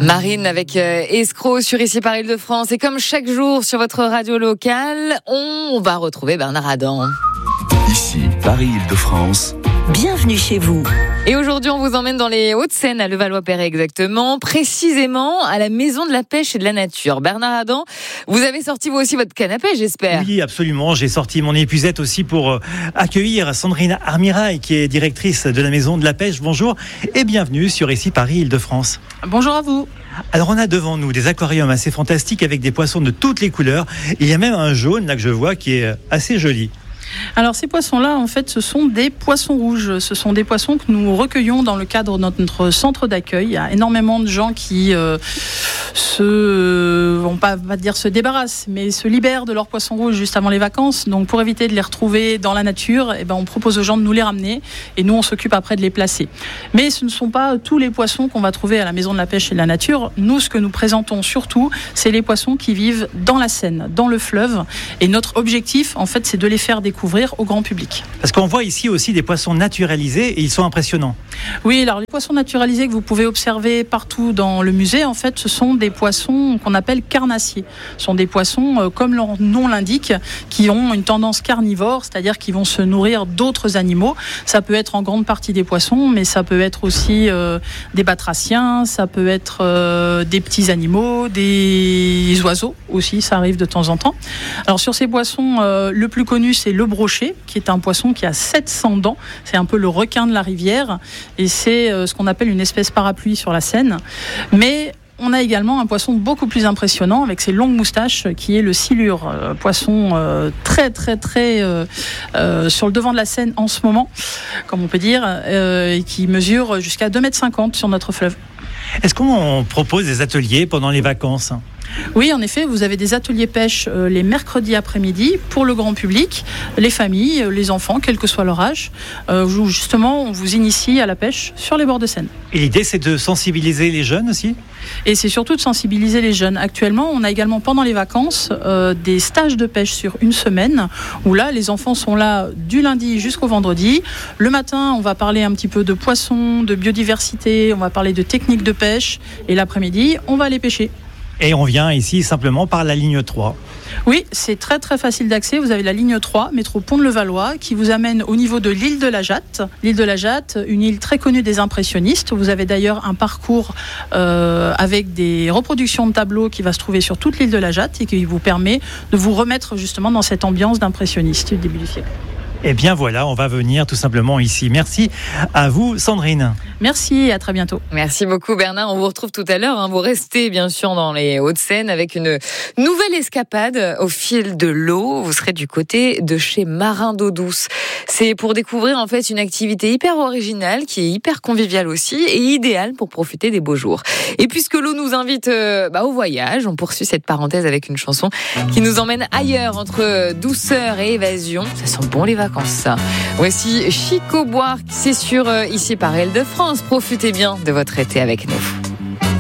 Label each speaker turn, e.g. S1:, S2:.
S1: Marine avec Escroc sur Ici par Île-de-France. Et comme chaque jour sur votre radio locale, on va retrouver Bernard Adam.
S2: Ici Paris Île-de-France.
S3: Bienvenue chez vous.
S1: Et aujourd'hui, on vous emmène dans les Hauts-de-Seine, à Levallois-Perret exactement, précisément à la Maison de la Pêche et de la Nature. Bernard Adam, vous avez sorti vous aussi votre canne à pêche, j'espère.
S4: Oui, absolument. J'ai sorti mon épuisette aussi pour accueillir Sandrine Armirail, qui est directrice de la Maison de la Pêche. Bonjour et bienvenue sur Ici Paris Île-de-France.
S5: Bonjour à vous.
S4: Alors on a devant nous des aquariums assez fantastiques avec des poissons de toutes les couleurs. Il y a même un jaune là que je vois qui est assez joli.
S5: Alors ces poissons-là, en fait, ce sont des poissons rouges. Ce sont des poissons que nous recueillons dans le cadre de notre centre d'accueil. Il y a énormément de gens qui vont pas dire se débarrassent, mais se libèrent de leurs poissons rouges juste avant les vacances. Donc pour éviter de les retrouver dans la nature, on propose aux gens de nous les ramener et nous on s'occupe après de les placer. Mais ce ne sont pas tous les poissons qu'on va trouver à la Maison de la Pêche et de la Nature. Nous, ce que nous présentons surtout, c'est les poissons qui vivent dans la Seine, dans le fleuve. Et notre objectif, en fait, c'est de les faire découvrir au grand public.
S4: Parce qu'on voit ici aussi des poissons naturalisés et ils sont impressionnants.
S5: Oui, alors les poissons naturalisés que vous pouvez observer partout dans le musée, en fait, ce sont des poissons qu'on appelle carnassiers. Ce sont des poissons, comme leur nom l'indique, qui ont une tendance carnivore, c'est-à-dire qui vont se nourrir d'autres animaux. Ça peut être en grande partie des poissons, mais ça peut être aussi des batraciens, ça peut être des petits animaux, des oiseaux aussi, ça arrive de temps en temps. Alors sur ces poissons, le plus connu, c'est le brochet, qui est un poisson qui a 700 dents. C'est un peu le requin de la rivière et c'est ce qu'on appelle une espèce parapluie sur la Seine. Mais on a également un poisson beaucoup plus impressionnant avec ses longues moustaches qui est le silure, poisson très sur le devant de la Seine en ce moment, comme on peut dire, et qui mesure jusqu'à 2,50 m sur notre fleuve.
S4: Est-ce qu'on propose des ateliers pendant les vacances ?
S5: Oui, en effet, vous avez des ateliers pêche les mercredis après-midi pour le grand public, les familles, les enfants, quel que soit leur âge, où justement on vous initie à la pêche sur les bords de Seine.
S4: Et l'idée, c'est de sensibiliser les jeunes aussi ?
S5: Et c'est surtout de sensibiliser les jeunes. Actuellement, on a également pendant les vacances des stages de pêche sur une semaine, où là, les enfants sont là du lundi jusqu'au vendredi. Le matin, on va parler un petit peu de poissons, de biodiversité, on va parler de techniques de pêche, et l'après-midi, on va aller pêcher.
S4: Et on vient ici simplement par la ligne 3.
S5: Oui, c'est très facile d'accès. Vous avez la ligne 3, métro Pont de Levallois, qui vous amène au niveau de l'île de la Jatte. L'île de la Jatte, une île très connue des impressionnistes. Vous avez d'ailleurs un parcours avec des reproductions de tableaux qui va se trouver sur toute l'île de la Jatte et qui vous permet de vous remettre justement dans cette ambiance d'impressionniste du début du siècle.
S4: Eh bien voilà, on va venir tout simplement ici. Merci à vous, Sandrine.
S5: Merci et à très bientôt.
S1: Merci beaucoup Bernard, on vous retrouve tout à l'heure. Vous restez bien sûr dans les Hauts-de-Seine avec une nouvelle escapade au fil de l'eau. Vous serez du côté de chez Marin d'eau douce. C'est pour découvrir en fait une activité hyper originale qui est hyper conviviale aussi et idéale pour profiter des beaux jours. Et puisque l'eau nous invite au voyage, on poursuit cette parenthèse avec une chanson qui nous emmène ailleurs entre douceur et évasion. Ça sent bon les vacances ça. Voici Chico Buarque, c'est sur Ici par Île-de-France. Profitez bien de votre été avec nous.